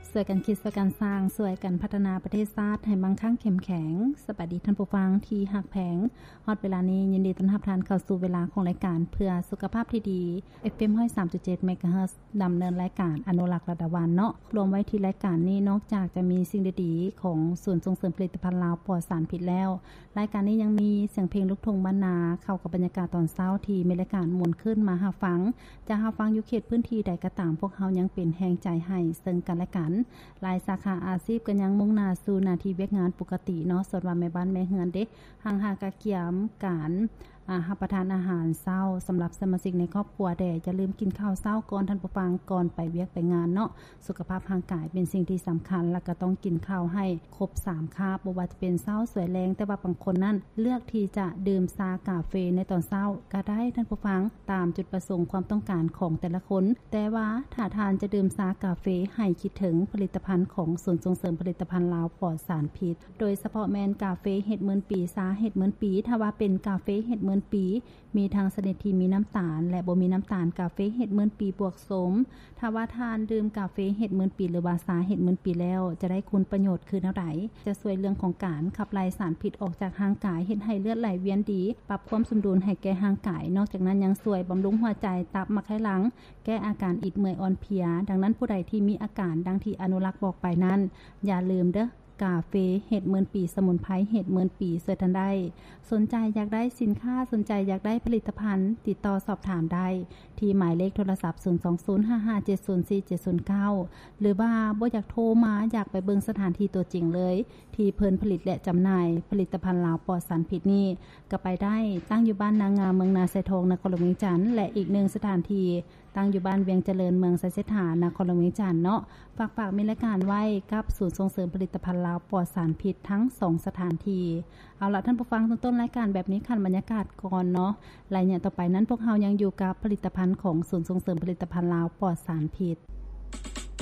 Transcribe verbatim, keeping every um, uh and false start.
สวยกันคิดสวยกันสร้างสวยกันพัฒนาประเทศชาติให้มั่งคั่งเข้มแข็งสวัสดีท่านผู้ฟังที่หักแผงฮอดเวลานี้ยินดีต้อนรับท่านเข้าสู่เวลาของรายการเพื่อสุขภาพที่ดี เอฟ เอ็ม สามจุดเจ็ด เมกะเฮิรตซ์ ดำเนินรายการอนุรักษ์ระดับวันเนาะรวมไว้ที่รายการนี้นอกจากจะมีสิ่งดีๆของศูนย์ส่งเสริมผลิตภัณฑ์ลาวปลอดสารพิษแล้วรายการนี้ยังมีเสียงเพลงลูกทุ่งบ้านนาเข้ากับบรรยากาศตอนเช้าที่มีรายการมวลขึ้นมาหาฟังจะหาฟังอยู่เขตพื้นที่ใดก็ตามพวกเฮายังเป็นแรงใจให้ซึ่งกันและกันหลายสาขาอาชีพก็ยังมุ่งหน้าสู่หน้าที่เวียกงานปกติเนาะส่วนว่าแม่บ้านแม่เฮือนเด้ห่างๆกะเกียมการอ่ารับประทานอาหารเช้าสำหรับสมาชิกในครอบครัวแต่อย่าลืมกินข้าวเช้าก่อนท่านผู้ฟังก่อนไปเวียกไปงานเนาะสุขภาพร่างกายเป็นสิ่งที่สำคัญแล้วก็ต้องกินข้าวให้ครบสามคาบบ่ว่าจะเป็นเช้าสวยแรงแต่ว่าบางคนนั้นเลือกที่จะดื่มชากาแฟในตอนเช้าก็ได้ท่านผู้ฟังตามจุดประสงค์ความต้องการของแต่ละคนแต่ว่าถ้าทานจะดื่มชากาแฟให้คิดถึงผลิตภัณฑ์ของศูนย์ส่งเสริมผลิตภัณฑ์ลาวปลอดสารพิษโดยเฉพาะแมนกาแฟเห็ดหมื่นปีชาเห็ดหมื่นปีถ้าว่าเป็นกาแฟเห็ดหมื่นปีมีทางชนิดที่มีน้ำตาลและบ่มีน้ำตาลกาแฟเห็ดหมื่นปีบวกสมถ้าว่าทานดื่มกาแฟเห็ดหมื่นปีหรือว่าชาเห็ดหมื่นปีแล้วจะได้คุณประโยชน์คือเท่าใดจะช่วยเรื่องของการขับไล่สารพิษออกจากร่างกายเฮ็ดให้เลือดไหลเวียนดีปรับความสมดุลให้แก่ร่างกายนอกจากนั้นยังช่วยบำรุงหัวใจตับมักไขหลังแก้อาการอิดเมื่อยอ่อนเพลียดังนั้นผู้ใดที่มีอาการดังที่อนุรักษ์บอกไปนั้นอย่าลืมเด้อกาแฟเห็ดหมื่นปีสมุนไพรเห็ดหมื่นปีเสิร์ชทันได้สนใจอยากได้สินค้าสนใจอยากได้ผลิตภัณฑ์ติดต่อสอบถามได้ที่หมายเลขโทรศัพท์ศูนย์ สอง ศูนย์ ห้า ห้า เจ็ด ศูนย์ สี่ เจ็ด ศูนย์ เก้าหรือว่าบ่อยากโทรมาอยากไปเบิ่งสถานที่ตัวจริงเลยที่เพิ่นผลิตและจำหน่ายผลิตภัณฑ์ลาวปลอดสารพิษนี้ก็ไปได้ตั้งอยู่บ้านนางงามเมืองนาไซทองนครหลวงเวียงจันทน์และอีกหนึ่งสถานที่ตั้งอยู่บ้านเวียงเจริญเมืองไซเสถานครหลวงเวียงจันทน์เนาะฝากฝากมีรายการไว้กับศูนย์ส่งเสริมผลิตภัณฑ์ลาวปลอดสารพิษทั้งสองสถานที่เอาล่ะท่านผู้ฟังต้นๆรายการแบบนี้คันบรรยากาศก่อนเนาะรายเนี่ยต่อไปนั้นพวกเฮายังอยู่กับผลิตภัณฑ์ของศูนย์ส่งเสริมผลิตภัณฑ์ลาวปลอดสารพิษ